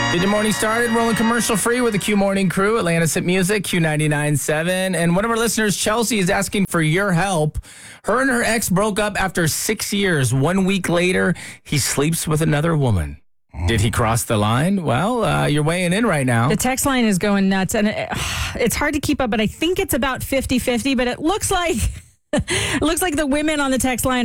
Get your morning started rolling commercial free with the Q Morning Crew, Atlanta's Hit Music, Q99.7. And one of our listeners, Chelsea, is asking for your help. Her and her ex broke up after 6 years. 1 week later, he sleeps with another woman. Did he cross the line? Well, you're weighing in right now. The text line is going nuts, and it's hard to keep up, but I think it's about 50-50, but it looks like the women on the text line